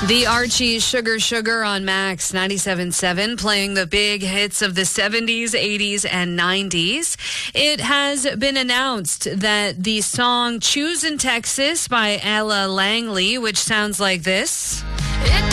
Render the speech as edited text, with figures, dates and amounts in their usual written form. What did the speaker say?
The Archie Sugar Sugar on Max 97.7, playing the big hits of the 70s, 80s, and 90s. It has been announced that the song Choose in Texas by Ella Langley, which sounds like this.